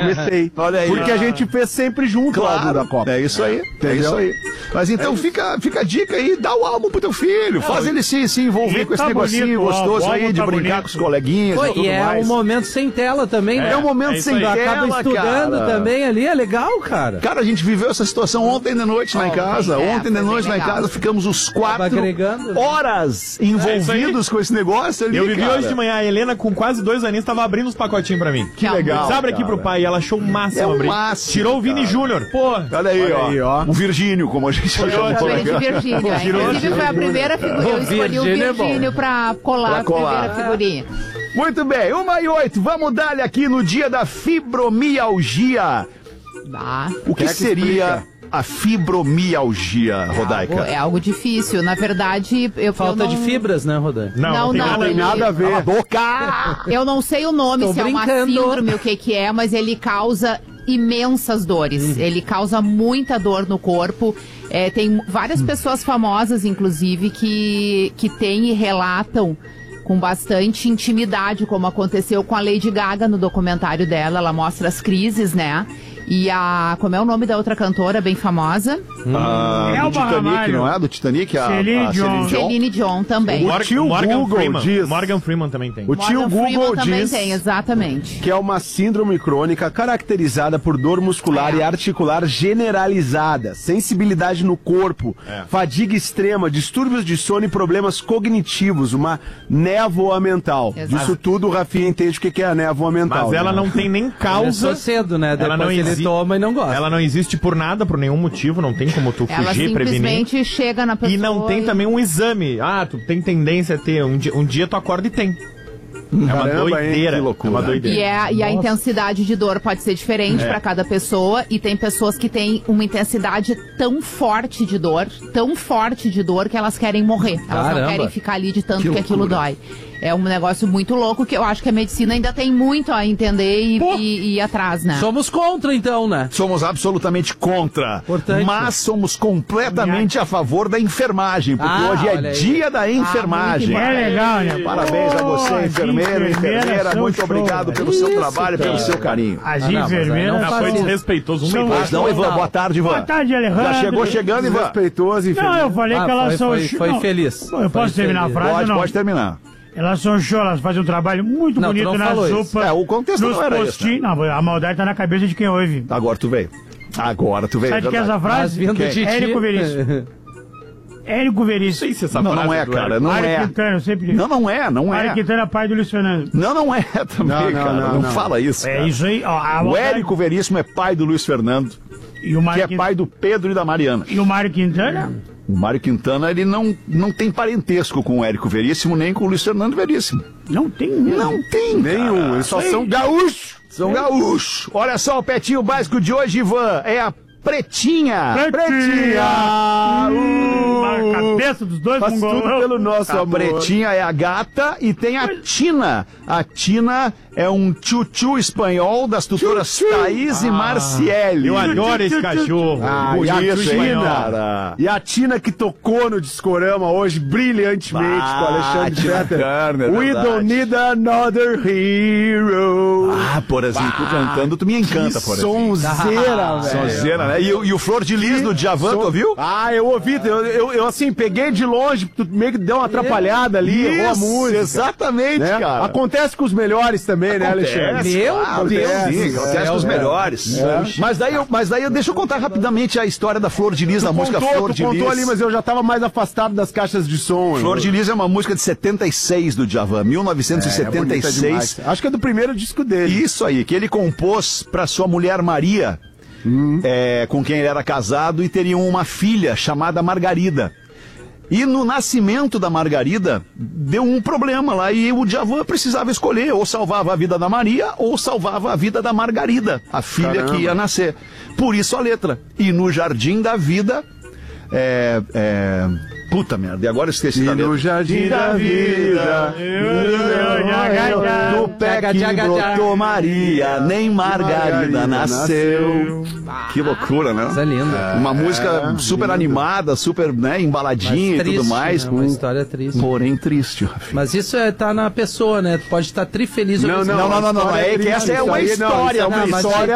comecei. Olha aí. Porque a gente fez sempre junto o álbum da Copa. É isso aí. Entendeu? É isso aí. Mas então fica a dica aí, dá o álbum pro teu filho. Faz ele se envolver com esse negocinho gostoso aí de brincar com os coleguinhas e tudo é mais. um momento sem tela também, né? É um momento sem tela, acaba estudando também ali, é legal, cara. Cara, a gente viveu essa situação ontem de noite lá em casa. Ontem de noite lá em casa ficamos os 4 horas envolvidos com esse negócio ali, eu vivi hoje de manhã, a Helena com quase 2 aninhos tava abrindo os pacotinhos pra mim. Que legal. Abre aqui pro pai, ela achou o máximo abrir. Tirou o Vini Júnior. Pô, olha aí, ó. O Virgínio, como a gente chama. Chamei de Virgínio. Inclusive foi a primeira figurinha. Eu escolhi o Virgínio pra colar a primeira figurinha. Muito bem, 1h08, vamos dar-lhe aqui no dia da fibromialgia. O que seria a fibromialgia, Rodaica? É algo difícil, na verdade... Falta de fibras, né, Rodaica? Não tem nada a ver. Boca! Eu não sei o nome, se é uma síndrome, o que é, mas ele causa imensas dores. Ele causa muita dor no corpo. Tem várias pessoas famosas, inclusive, que têm e relatam com bastante intimidade, como aconteceu com a Lady Gaga no documentário dela. Ela mostra as crises, né? E como é o nome da outra cantora bem famosa? Do Titanic, não é? Do Titanic? Celine Dion também. O tio Google diz... Morgan Freeman também tem. O tio Google diz tem, exatamente. que é uma síndrome crônica caracterizada por dor muscular e articular generalizada, sensibilidade no corpo, fadiga extrema, distúrbios de sono e problemas cognitivos, uma névoa mental. Disso tudo, o Rafinha entende o que é a névoa mental. Mas ela não tem nem causa. Cedo, né? Ela não ele toma e não gosta. Ela não existe por nada, por nenhum motivo, não tem como tu fugir, prevenir. Ela simplesmente chega na pessoa. E não tem também um exame. Tu tem tendência a ter. Um dia tu acorda e tem. É uma doideira. Que loucura. É uma doideira. E a intensidade de dor pode ser diferente para cada pessoa. E tem pessoas que têm uma intensidade tão forte de dor, que elas querem morrer. Elas não querem ficar ali de tanto que aquilo dói. É um negócio muito louco que eu acho que a medicina ainda tem muito a entender e ir atrás, né? Somos contra, então, né? Somos absolutamente contra. Importante. Mas somos completamente a favor da enfermagem, porque hoje é dia da enfermagem. É legal, né? Parabéns a você, enfermeiro, enfermeira. Muito obrigado pelo seu trabalho, pelo seu carinho. As enfermeiras foi desrespeitoso. Não, Ivan, boa tarde, Ivan. Boa tarde, Alejandro. Já chegou chegando, Ivan. Respeitoso, Não, eu falei que elas são... Foi feliz. Eu posso terminar a frase, não? Pode terminar. Elas são show, elas fazem um trabalho muito bonito na sopa. O contexto não era esse, né? Não, a maldade tá na cabeça de quem ouve. Agora tu veio. Sabe de que é essa frase? Érico Veríssimo. Érico Veríssimo. Não é, cara, não é. Quintana, eu sempre... Não é. Mário Quintana é pai do Luiz Fernando. Não é também, cara. Não fala isso, cara. É isso aí. O Érico Veríssimo é pai do Luiz Fernando, que é pai do Pedro e da Mariana. E o Mário Quintana? O Mário Quintana, ele não tem parentesco com o Érico Veríssimo, nem com o Luiz Fernando Veríssimo. Não tem mesmo. Não tem nenhum. Eles só são gaúchos. São gaúchos. Olha só, o Petinho Básico de hoje, Ivan, é a Pretinha! A cabeça dos dois faz tudo pelo nosso amor. A Pretinha é a gata e tem a Tina. A Tina é um tchutchu espanhol das tutoras Thaís e Marciele. Eu adoro esse cachorro. E a Tina que tocou no Discorama hoje brilhantemente com o Alexandre Fetter. We don't need another hero. Por exemplo, tu cantando, tu me encanta, por exemplo. Sonzeira, velho. Sonzeira, né? E o Flor de Lis do Djavan, tu ouviu? Eu ouvi. Eu assim, peguei de longe, tu meio que deu uma atrapalhada ali, errou a música. Exatamente, né? cara. Acontece com os melhores também, né, Alexandre? Acontece com os melhores. Mas daí, deixa eu contar rapidamente a história da Flor de Lis, da música Flor de Lis. Tu contou ali, mas eu já tava mais afastado das caixas de som. Flor de Lis é uma música de 76 do Djavan, 1976. Acho que é do primeiro disco dele. Isso aí, que ele compôs pra sua mulher Maria, com quem ele era casado, e teriam uma filha chamada Margarida. E no nascimento da Margarida, deu um problema lá, e o Djavan precisava escolher, ou salvava a vida da Maria, ou salvava a vida da Margarida, a filha que ia nascer. Por isso a letra. E no Jardim da Vida, puta merda, e agora eu esqueci da letra. No Jardim da Vida, do pé que brotou Maria, nem Margarida nasceu. Que loucura, né? Isso é lindo. Uma música super animada, super, né, embaladinha triste, e tudo mais. Né? Uma história triste. Porém triste, Rafinha. Mas isso tá na pessoa, né? Tu pode estar trifeliz ou não, é que essa é uma história.